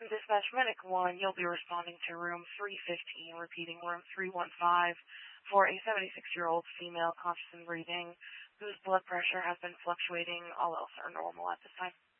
Dispatch Medic 1, you'll be responding to room 315, repeating room 315, for a 76-year-old female conscious and breathing whose blood pressure has been fluctuating. All else are normal at this time.